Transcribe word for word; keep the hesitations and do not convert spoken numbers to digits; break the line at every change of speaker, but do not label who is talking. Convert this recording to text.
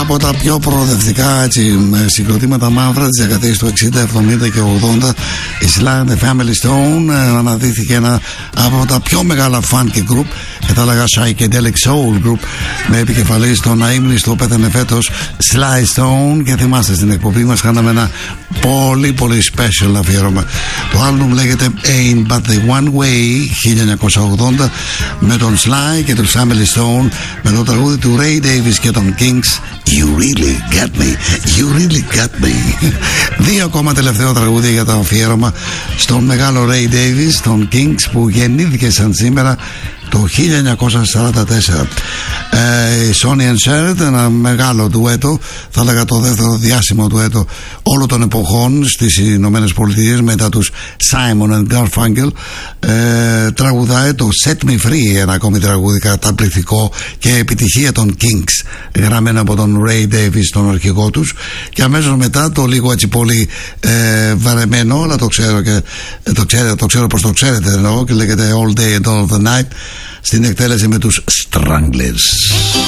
Από τα πιο προοδευτικά έτσι, συγκροτήματα μαύρα της δεκαετίας του εξήντα, εβδομήντα και ογδόντα, η Sly and the Family Stone ε, αναδύθηκε ένα από τα πιο μεγάλα funky group, και θα έλεγα psychedelic soul group, με επικεφαλής τον αείμνηστο, πέθανε φέτος, Sly Stone. Και θυμάστε, στην εκπομπή μας κάναμε ένα πολύ πολύ special αφιέρωμα. Το άλμπουμ λέγεται Ain't But The One Way, χίλια εννιακόσια ογδόντα, με τον Sly και τον Family Stone, με το τραγούδι του Ray Davies και των Kings, You Really Got Me, You Really Got Me. Δύο ακόμα τελευταίο τραγούδια για το αφιέρωμα στον μεγάλο Ray Davies, των Kings, που γεννήθηκε σαν σήμερα το χίλια εννιακόσια σαράντα τέσσερα. ε, Sonny and Cher, ένα μεγάλο ντουέτο, θα έλεγα το δεύτερο διάσημο ντουέτο όλων των εποχών στις Ηνωμένες Πολιτείες, μετά τους Simon and Garfunkel. ε, τραγουδάει το Set Me Free, ένα ακόμη τραγούδι καταπληκτικό και επιτυχία των Kings, γραμμένο από τον Ray Davies, τον αρχηγό τους. Και αμέσως μετά το λίγο έτσι πολύ ε, βαρεμένο, αλλά το ξέρω, και, το, ξέρω, το ξέρω πως το ξέρετε εννοώ, και λέγεται All Day and All of the Night, στην εκτέλεση με τους Stranglers.